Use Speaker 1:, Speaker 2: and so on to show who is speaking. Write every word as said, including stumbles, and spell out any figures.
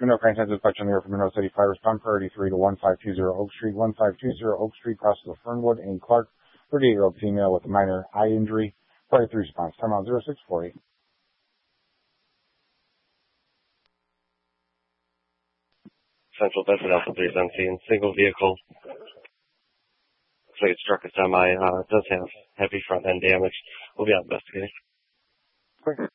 Speaker 1: Monroe Crime Center dispatch on the air from Monroe City Fire. Respond priority three to one five two zero Oak Street, one five two zero Oak Street, crossing of Fernwood and Clark, thirty-eight-year-old female with a minor eye injury. Priority three response. Time out zero six four eight.
Speaker 2: Central Bedford Alpha three seventeen, single vehicle. Looks like it struck a semi. Uh, it does have heavy front end damage. We'll be out investigating.
Speaker 1: Quick.